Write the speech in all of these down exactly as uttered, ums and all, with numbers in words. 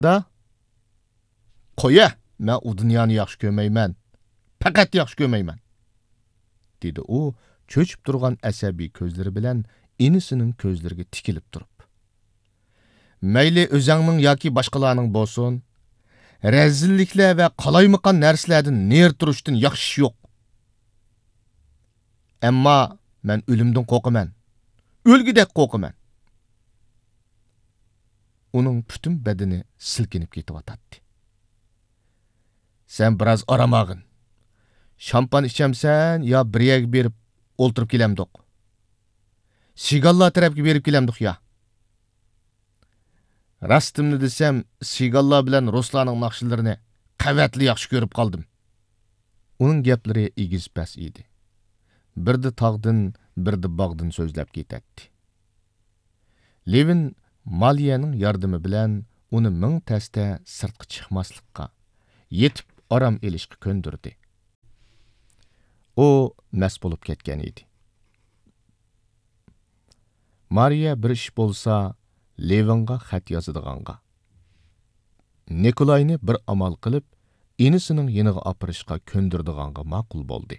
Da qo'ya, men u dunyoni yaxshi ko'rmayman. Faqat yaxshi ko'rmayman, dedi u cho'chib turgan asabiy ko'zlari bilan inisining ko'zlariga tikilib turib. Mayli o'zingning yoki boshqalarning bo'lsin, razilliklar va qalaymaqan narsalardan ner turishdan yaxshi ish yo'q. Ammo men o'limdan qo'rqaman. O'lgidek qo'rqaman. Uning butun badani silkinib ketyotdi. Sen biroz oramag'in. Şampan içemsen ya bir yerga berib o'ltirib kelamdiq. Sigallar tarafga berib kelamdiq ya. Rastimni desem, sigallar bilan ruslarning naqshlarini qavatli yaxshi ko'rib qoldim. Uning gaplari egiz-pas edi. Birdi tog'dan, birdi bog'dan so'zlab ketadi. Levin Maliyaning yordami bilan uni ming tasda sirtqa chiqmaslikqa, yetib oram elishga ko'ndirdi. O mast bo'lib ketgan edi. Mariya bir ish bo'lsa, Levinga xat yozadiganga. Nikolayni bir amal qilib, inisining yeniga opirishga ko'ndirdiganga ma'qul bo'ldi.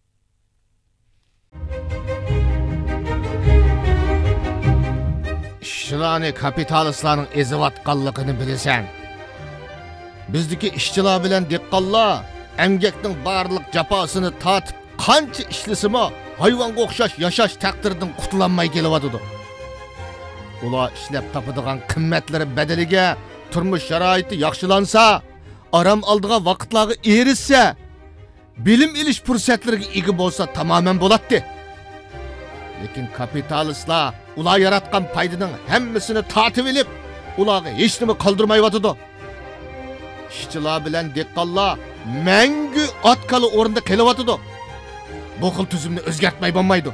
Ishchilarni kapitalistlarning ezivatganligini bilasan. Bizdagi ishchilar bilan dehqonlar emgakning barliq jafosini tatib qancha ishlasimi hayvonga o'xshash yashash taqdiridan qutulanmay kelyapti. Ular ishlab topadigan qimmatlari badaliga turmush sharoiti yaxshilansa, aram oldigan vaqtlarga erishsa, bilim ilish fursatlariga ega bo'lsa tamoman bo'ladi. Lekin kapitalistlar ular yaratgan foydaning hammasini tatib olib, ularga hech nima qoldirmayotdi. İşçilar bilan dehqonlar mangu otqali o'rinda kelyotdi. Bu xil tuzumni o'zgartmay bo'lmaydi.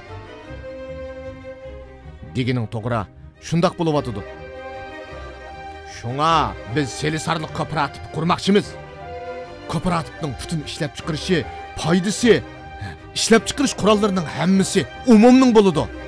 Degining to'g'ri, shundoq bo'lyotdi. Shunga biz Selisarni kooperativ qurmoqchimiz. Kooperativning butun ishlab chiqarishi, foydasi, ishlab chiqarish qurollarining hammasi umumning bo'ladi.